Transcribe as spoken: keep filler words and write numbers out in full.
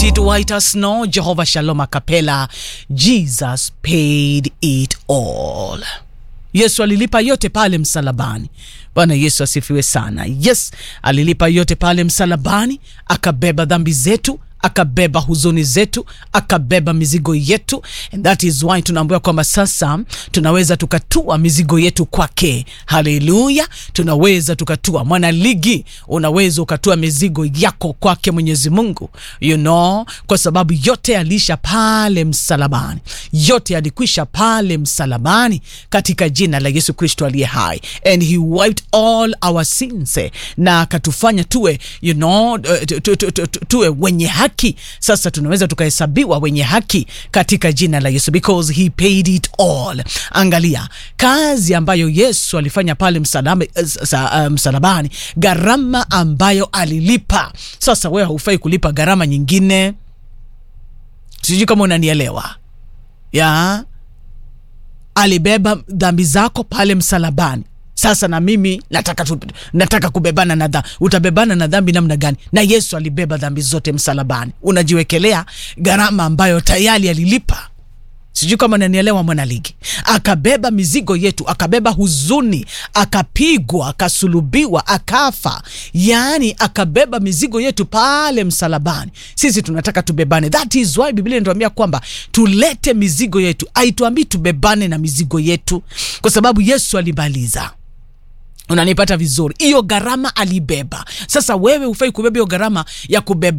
it white as snow. Jehovah Shalom a cappella. Jesus paid it all. Yesu alilipa yote pale msalabani. Bwana Yesu asifiwe sana. Yes, alilipa yote pale msalabani, akabeba dhambi zetu, akabeba huzuni zetu, akabeba mizigo yetu. And that is why tunaambiwa kwamba sasa tunaweza tukatua mizigo yetu kwake. Hallelujah. Tunaweza tukatua. Mwana ligi, unaweza ukatua mizigo yako kwake Mwenyezi Mungu. You know, kwa sababu yote alisha pale msalabani. Yote alikwisha pale msalabani katika jina la Yesu Kristo aliye hai. And he wiped all our sins. Na akatufanya tuwe, you know, tuwe wenye haki. Sasa tunaweza tukahesabiwa wenye haki katika jina la Yesu, because he paid it all. Angalia kazi ambayo Yesu alifanya pale msalabani, msalabani, gharama ambayo alilipa. Sasa wewe hufai kulipa gharama nyingine. Sijui kama unanielewa. Ya alibeba dhambi zako pale msalabani. Sasa na mimi nataka tu, nataka kubebana na dhambi. Utabebana na dhambi namna gani? Na Yesu alibeba dhambi zote msalabani. Unajiwekelea gharama ambayo tayari alilipa. Sijui kama unanielewa mwana ligi. Akabeba mizigo yetu, akabeba huzuni, akapigwa, akasulubiwa, akafa. Yani akabeba mizigo yetu pale msalabani. Sisi tunataka tubebane. That is why Biblia inatuambia kwamba tulete mizigo yetu. Haituambii tubebane na mizigo yetu, kwa sababu Yesu alimaliza. Unanipata vizuri? Hiyo gharama alibeba. Sasa wewe hufai kubeba hiyo gharama ya kubeba